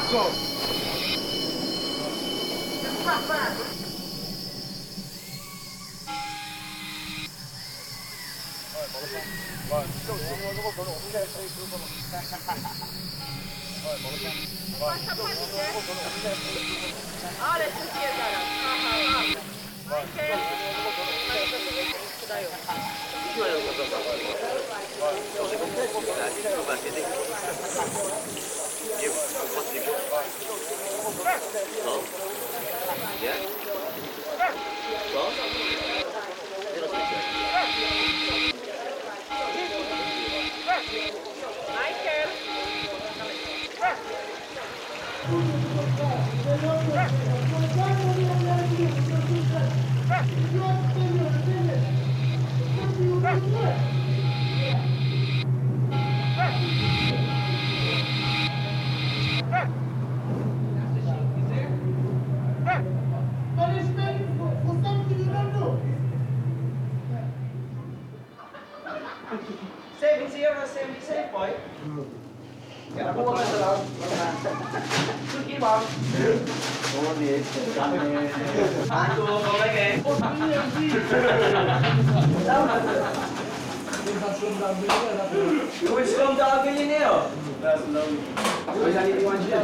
Ale się zje zaraz. Aha, Michael. Dają. Co? Nie? Co? Nie rozumiem. Michael. Save safe, boy. Kaya po ka sa lang. Suki, ma'am. Oo, yes. Ako, okay. Who's from the billionaire? That's low. Who's that anyone here?